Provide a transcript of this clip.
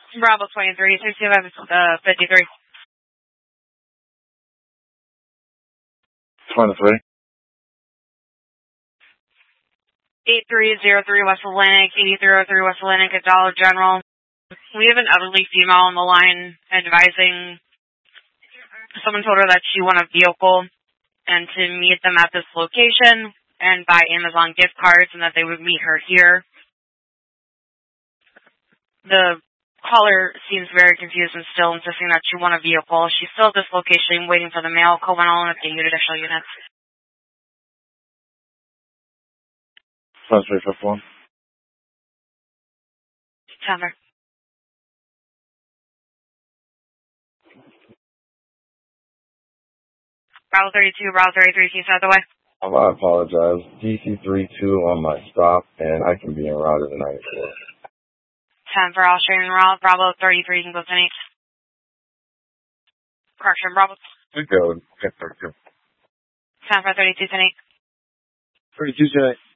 Bravo 23, 53. 23. 8303 West Atlantic, 8303 West Atlantic at Dollar General. We have an elderly female on the line advising someone told her that she won a vehicle and to meet them at this location and buy Amazon gift cards and that they would meet her here. The caller seems very confused and still insisting that she won a vehicle. She's still at this location waiting for the mail. Call 101 with the additional units. Sounds 351. September. Bravo 32, Bravo 33, can you start the way? I apologize. DC-32 on my stop, and I can be en route at the 94. 10 for Australian route. Bravo 33, you can go 10-8. Correction, Bravo. We go. 10 for 32. 10 for 32, 10-8. 32, 10